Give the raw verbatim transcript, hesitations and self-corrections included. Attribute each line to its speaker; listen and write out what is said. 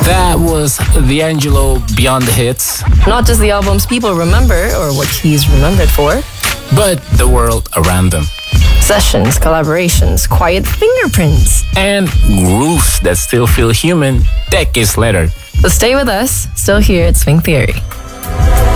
Speaker 1: That was D'Angelo Beyond the Hits.
Speaker 2: Not just the albums people remember or what he's remembered for,
Speaker 1: but the world around them.
Speaker 2: Sessions, collaborations, quiet fingerprints.
Speaker 1: And grooves that still feel human decades later.
Speaker 2: So stay with us, still here at Swing Theory.